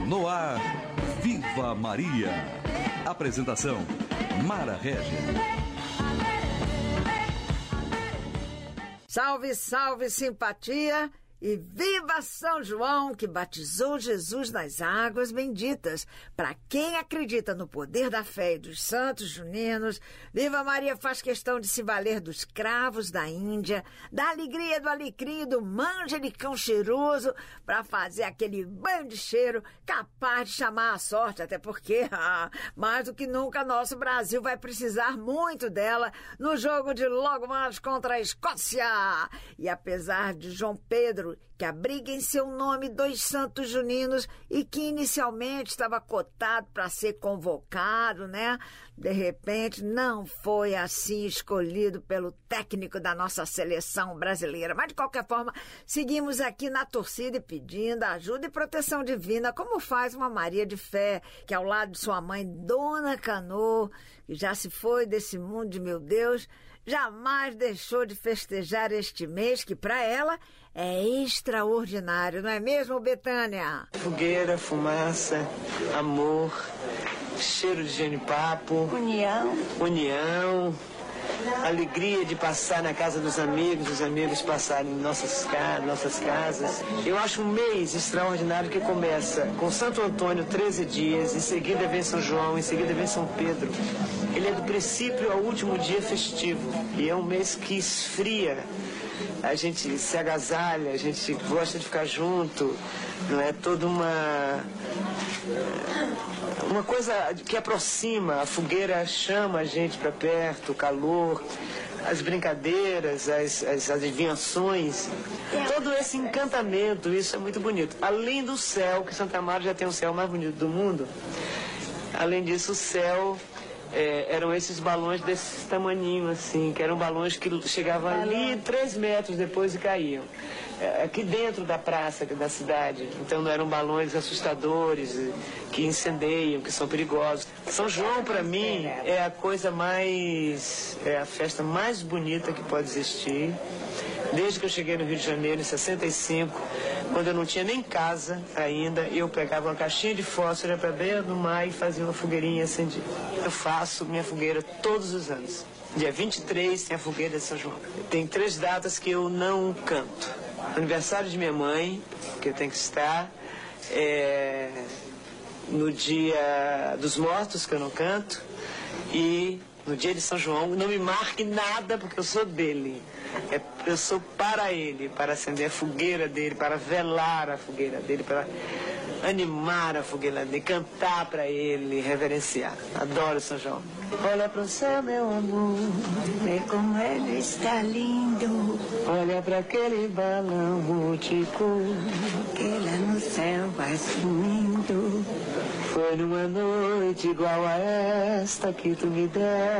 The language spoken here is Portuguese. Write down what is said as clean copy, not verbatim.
No ar, Viva Maria. Apresentação, Mara Régia. Salve, salve, simpatia! E viva São João, que batizou Jesus nas águas benditas. Para quem acredita no poder da fé e dos santos juninos, Viva Maria faz questão de se valer dos cravos da Índia, da alegria do alecrim e do manjericão cheiroso para fazer aquele banho de cheiro capaz de chamar a sorte, até porque, mais do que nunca, nosso Brasil vai precisar muito dela no jogo de logo mais contra a Escócia. E apesar de João Pedro, que abriga em seu nome 2 santos juninos e que inicialmente estava cotado para ser convocado, né? De repente não foi assim escolhido pelo técnico da nossa seleção brasileira. Mas de qualquer forma, seguimos aqui na torcida e pedindo ajuda e proteção divina, como faz uma Maria de fé, que ao lado de sua mãe, Dona Canô, que já se foi desse mundo de meu Deus, jamais deixou de festejar este mês, que para ela é extraordinário, não é mesmo, Betânia? Fogueira, fumaça, amor, cheiro de genipapo, união, alegria de passar na casa dos amigos, os amigos passarem em nossas casas. Eu acho um mês extraordinário que começa com Santo Antônio, 13 dias, em seguida vem São João, em seguida vem São Pedro. Ele é do princípio ao último dia festivo e é um mês que esfria. A gente se agasalha, a gente gosta de ficar junto, não é toda uma coisa que aproxima. A fogueira chama a gente para perto, o calor, as brincadeiras, as adivinhações, todo esse encantamento, isso é muito bonito. Além do céu, que Santa Amaro já tem o céu mais bonito do mundo, além disso o céu... eram esses balões desse tamaninho assim, que eram balões que chegavam ali 3 metros depois e caíam. Aqui dentro da praça da cidade. Então não eram balões assustadores, que incendeiam, que são perigosos. São João, para mim, é a coisa mais... é a festa mais bonita que pode existir. Desde que eu cheguei no Rio de Janeiro, em 65, quando eu não tinha nem casa ainda, eu pegava uma caixinha de fósforo para beira do mar e fazia uma fogueirinha e acendia. Eu faço minha fogueira todos os anos. Dia 23 tem a fogueira de São João. Tem 3 datas que eu não canto. Aniversário de minha mãe, que eu tenho que estar, no dia dos mortos, que eu não canto, e no dia de São João. Não me marque nada, porque eu sou dele. Eu sou para ele, para acender a fogueira dele, para velar a fogueira dele, para animar a fogueira dele, cantar para ele, reverenciar. Adoro São João. Olha pro céu, meu amor, vê como ele está lindo. Olha para aquele balão multicor, que lá no céu vai sumindo. Foi numa noite igual a esta que tu me deste.